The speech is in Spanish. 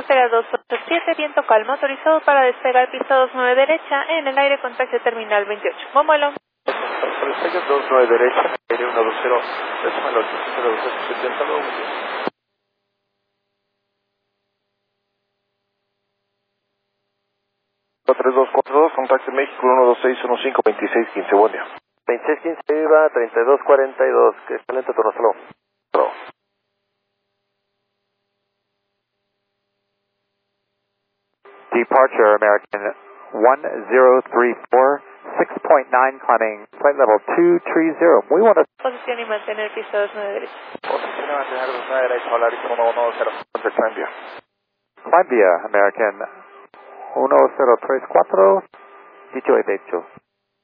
Carretera 287, viento calmo, autorizado para despegar pista 29 derecha, en el aire contacto terminal 28. Mómuelo. Despegue 29 derecha, aire 120, decimal 8, 070, luego muy bien. 3242, contacto México 126 15, buen día. 2615 viva, 3242, que excelente turno, hasta luego. Bravo. Departure American 1034, 6.9 climbing, flight level 230. Muy buenas. Posición y mantener pista 29 derecha. Posición a mantener 29 derecha, volar 110, climb vía. Climb via American 1034, dicho y hecho.